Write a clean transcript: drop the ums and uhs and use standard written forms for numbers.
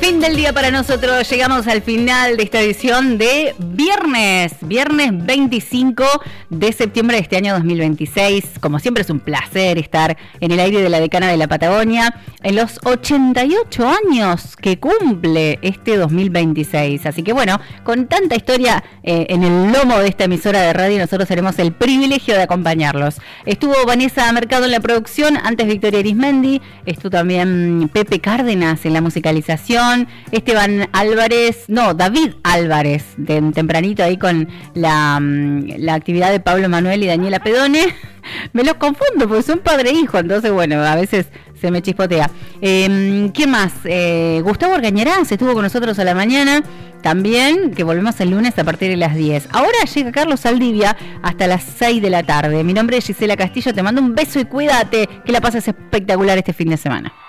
Fin del día para nosotros, llegamos al final de esta edición de viernes 25 de septiembre de este año 2026. Como siempre es un placer estar en el aire de la Decana de la Patagonia en los 88 años que cumple este 2026. Así que bueno, con tanta historia en el lomo de esta emisora de radio, nosotros tenemos el privilegio de acompañarlos. Estuvo Vanessa Mercado en la producción, antes Victoria Arismendi, estuvo también Pepe Cárdenas en la musicalización, David Álvarez, tempranito ahí con la actividad de Pablo Manuel y Daniela Pedone. Me los confundo porque son padre e hijo, entonces bueno, a veces se me chispotea. ¿Qué más? Gustavo Argañarás estuvo con nosotros a la mañana también, que volvemos el lunes a partir de las 10. Ahora llega Carlos Saldivia hasta las 6 de la tarde. Mi nombre es Gisela Castillo, te mando un beso y cuídate, que la pases espectacular este fin de semana.